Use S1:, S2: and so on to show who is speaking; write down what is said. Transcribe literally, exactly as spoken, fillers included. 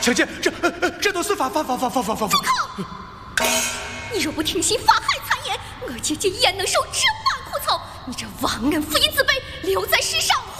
S1: 小姐，这这都是法法法法法法法。
S2: 住口！你若不听信法海谗言，我姐姐焉能受这般苦操？你这忘恩负义之辈，留在世上。